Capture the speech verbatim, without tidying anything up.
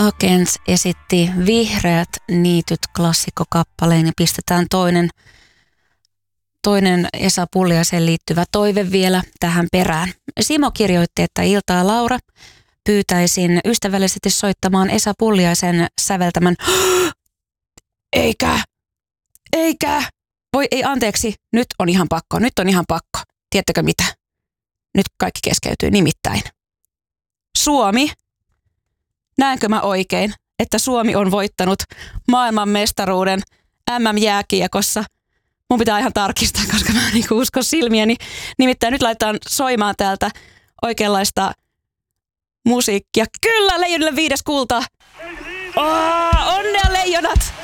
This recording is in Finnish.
Agents esitti Vihreät niityt klassikkokappaleen ja pistetään toinen, toinen Esa Pulliaiseen liittyvä toive vielä tähän perään. Simo kirjoitti, että iltaa Laura, pyytäisin ystävällisesti soittamaan Esa Pulliaisen säveltämän eikä, eikä, voi ei anteeksi, nyt on ihan pakko, nyt on ihan pakko. Tiedättekö mitä? Nyt kaikki keskeytyy nimittäin. Suomi, näenkö mä oikein, että Suomi on voittanut maailmanmestaruuden M M-jääkiekossa? Mun pitää ihan tarkistaa, koska mä en niin usko silmiäni. Nimittäin nyt laitetaan soimaan täältä oikeanlaista musiikkia. Kyllä, Leijonille viides kulta. Oh, onnea Leijonat!